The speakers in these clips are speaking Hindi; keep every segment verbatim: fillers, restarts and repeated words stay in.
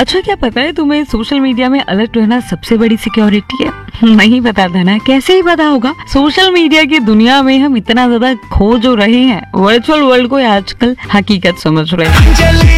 अच्छा, क्या पता है तुम्हें सोशल मीडिया में अलर्ट रहना सबसे बड़ी सिक्योरिटी है? नहीं पता था ना? कैसे ही पता होगा। सोशल मीडिया की दुनिया में हम इतना ज्यादा खो जो रहे हैं, वर्चुअल वर्ल्ड को आजकल हकीकत समझ रहे हैं।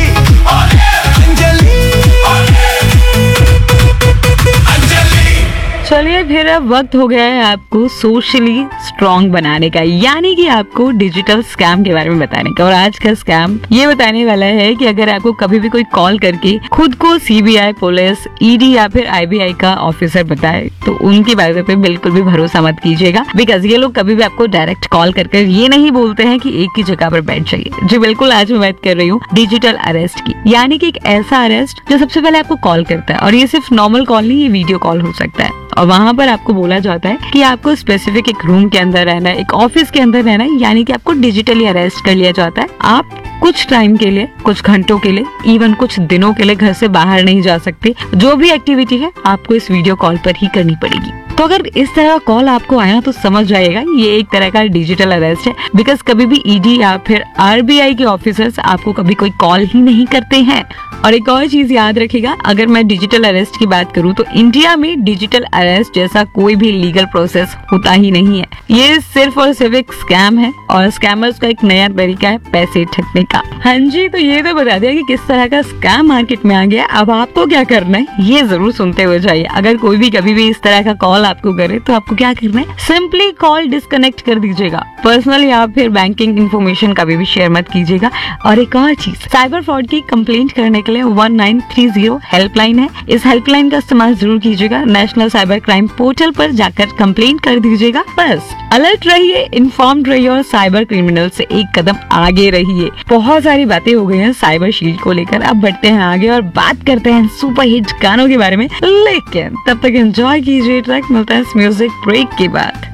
चलिए फिर अब वक्त हो गया है आपको सोशली स्ट्रॉन्ग बनाने का, यानी कि आपको डिजिटल स्कैम के बारे में बताने का। और आज का स्कैम ये बताने वाला है कि अगर आपको कभी भी कोई कॉल करके खुद को सीबीआई, पुलिस, ईडी या फिर आईबीआई का ऑफिसर बताए तो उनकी बातों पे बिल्कुल भी भरोसा मत कीजिएगा। बिकॉज ये लोग कभी भी आपको डायरेक्ट कॉल करके ये नहीं बोलते हैं कि एक ही जगह पर बैठ जाइए। जी बिल्कुल, आज मैं बात कर रही हूँ डिजिटल अरेस्ट की, यानी कि एक ऐसा अरेस्ट जो सबसे पहले आपको कॉल करता है। और ये सिर्फ नॉर्मल कॉल नहीं, ये वीडियो कॉल हो सकता है। और वहाँ पर आपको बोला जाता है कि आपको स्पेसिफिक एक रूम के अंदर रहना है, एक ऑफिस के अंदर रहना है, यानी कि आपको डिजिटली अरेस्ट कर लिया जाता है। आप कुछ टाइम के लिए, कुछ घंटों के लिए, इवन कुछ दिनों के लिए घर से बाहर नहीं जा सकते। जो भी एक्टिविटी है आपको इस वीडियो कॉल पर ही करनी पड़ेगी। तो अगर इस तरह कॉल आपको आया तो समझ जाएगा ये एक तरह का डिजिटल अरेस्ट है। बिकॉज कभी भी ईडी या फिर आरबीआई के ऑफिसर्स आपको कभी कोई कॉल ही नहीं करते हैं। और एक और चीज याद रखिएगा, अगर मैं डिजिटल अरेस्ट की बात करूं तो इंडिया में डिजिटल अरेस्ट जैसा कोई भी लीगल प्रोसेस होता ही नहीं है। ये सिर्फ और सिर्फ एक स्कैम है और स्कैमर्स का एक नया तरीका है पैसे ठगने का। हाँ जी, तो ये तो बता दिया कि किस तरह का स्कैम मार्केट में आ गया। अब आपको क्या करना है ये जरूर सुनते हुए जाइए। अगर कोई भी कभी भी इस तरह का कॉल आपको करे तो आपको क्या करना है, सिंपली कॉल डिस्कनेक्ट कर दीजिएगा। पर्सनल या फिर बैंकिंग इन्फॉर्मेशन कभी भी शेयर मत कीजिएगा। और एक और चीज, साइबर फ्रॉड की कंप्लेंट करने के लिए one nine three zero helpline है। इस हेल्पलाइन का इस्तेमाल जरूर कीजिएगा। नेशनल साइबर क्राइम पोर्टल पर जाकर कंप्लेंट कर दीजिएगा। बस अलर्ट रहिए, इन्फॉर्म्ड रहिए और साइबर क्रिमिनल से एक कदम आगे रहिए। बहुत सारी बातें हो गई हैं साइबर शील्ड को लेकर। अब बढ़ते हैं आगे और बात करते हैं सुपर हिट गानों के बारे में। लेकिन तब तक एंजॉय कीजिए ट्रैक। मिलता है म्यूजिक ब्रेक के बाद।